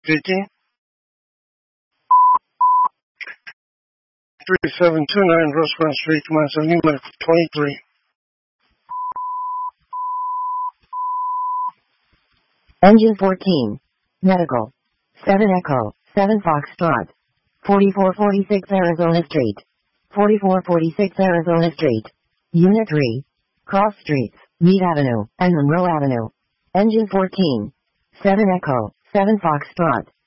Speaking. 3729 Rosebud Street, Manzanilla, 23. Engine 14. Medical. 7 Echo, 7 Foxtrot. 4446 Arizona Street. 4446 Arizona Street. Unit 3. Cross Streets, Meade Avenue, and Monroe Avenue. Engine 14. 7 Echo, 7 Foxtrot.